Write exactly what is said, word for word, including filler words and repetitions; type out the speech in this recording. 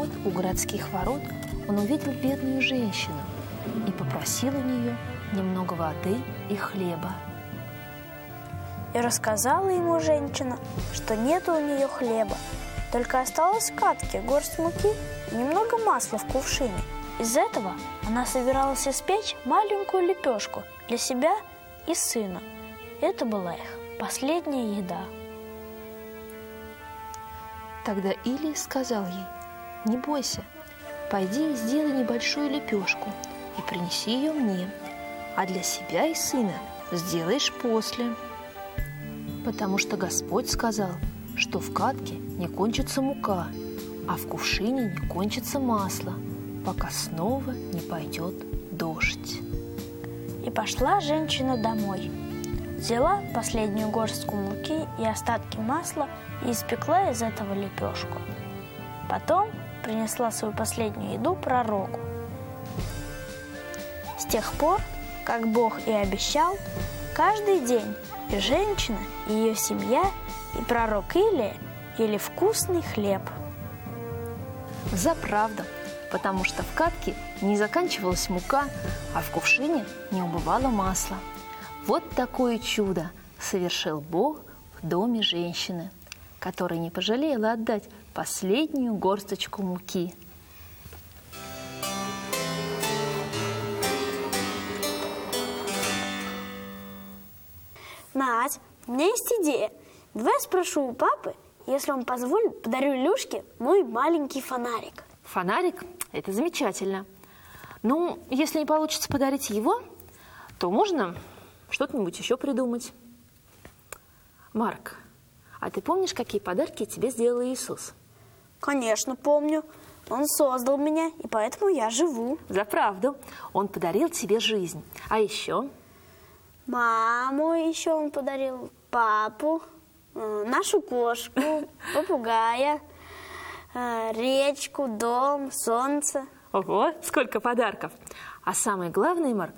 у городских ворот он увидел бедную женщину и попросил у нее немного воды и хлеба. И рассказала ему женщина, что нет у нее хлеба, только осталось в катке горсть муки и немного масла в кувшине. Из этого она собиралась испечь маленькую лепешку для себя и сына. Это была их последняя еда. Тогда Илия сказал ей: «Не бойся, пойди и сделай небольшую лепешку и принеси ее мне, а для себя и сына сделаешь после. Потому что Господь сказал, что в катке не кончится мука, а в кувшине не кончится масло, пока снова не пойдет дождь». И пошла женщина домой. Взяла последнюю горстку муки и остатки масла и испекла из этого лепешку. Потом принесла свою последнюю еду пророку. С тех пор, как Бог и обещал, каждый день и женщина, и ее семья, и пророк Илия ели вкусный хлеб. За правду, потому что в катке не заканчивалась мука, а в кувшине не убывало масло. Вот такое чудо совершил Бог в доме женщины, которая не пожалела отдать последнюю горсточку муки. Надь, у меня есть идея. Давай я спрошу у папы, если он позволит, подарю Илюшке мой маленький фонарик. Фонарик – это замечательно. Ну, если не получится подарить его, то можно что-нибудь еще придумать. Марк, а ты помнишь, какие подарки тебе сделал Иисус? Конечно, помню. Он создал меня, и поэтому я живу. За правду. Он подарил тебе жизнь. А еще? Маму еще он подарил, папу, нашу кошку, попугая, речку, дом, солнце. Ого, сколько подарков! А самое главное, Марк,